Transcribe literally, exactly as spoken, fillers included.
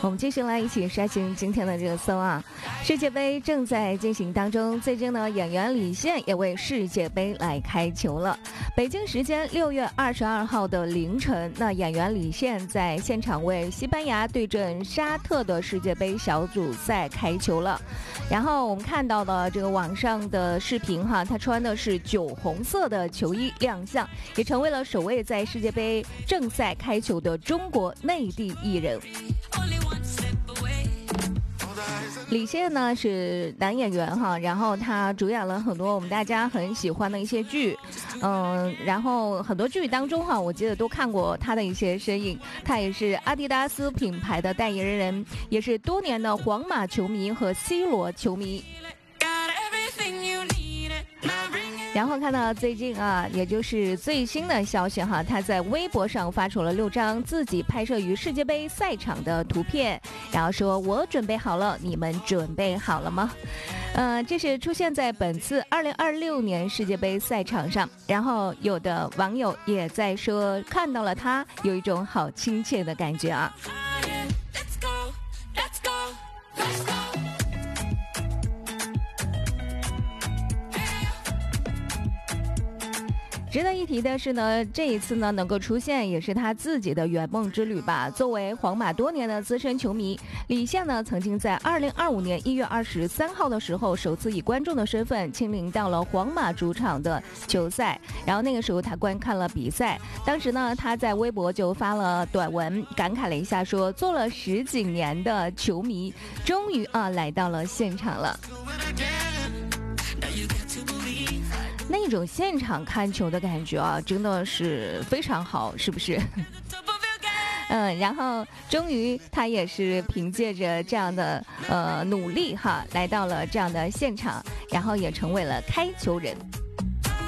我们继续来一起刷新今天的热搜啊！世界杯正在进行当中，最近呢，演员李现也为世界杯来开球了。北京时间六月二十二号的凌晨，那演员李现在现场为西班牙对阵沙特的世界杯小组赛开球了。然后我们看到的这个网上的视频哈，他穿的是酒红色的球衣亮相，也成为了首位在世界杯正赛开球的中国内地艺人。李现呢是男演员哈，然后他主演了很多我们大家很喜欢的一些剧，嗯，然后很多剧当中哈，我记得都看过他的一些身影。他也是阿迪达斯品牌的代言人，也是多年的皇马球迷和 C 罗球迷。然后看到最近啊，也就是最新的消息哈，他在微博上发出了六张自己拍摄于世界杯赛场的图片，然后说我准备好了，你们准备好了吗？呃，这是出现在本次二零二六年世界杯赛场上，然后有的网友也在说看到了他，有一种好亲切的感觉啊。值得一提的是呢，这一次呢能够出现也是他自己的圆梦之旅吧。作为皇马多年的资深球迷，李现呢曾经在二零二五年一月二十三号的时候，首次以观众的身份亲临到了皇马主场的球赛，然后那个时候他观看了比赛。当时呢他在微博就发了短文，感慨了一下说，做了十几年的球迷，终于啊来到了现场了。那种现场看球的感觉啊，真的是非常好，是不是？嗯，然后终于他也是凭借着这样的呃努力哈，来到了这样的现场，然后也成为了开球人。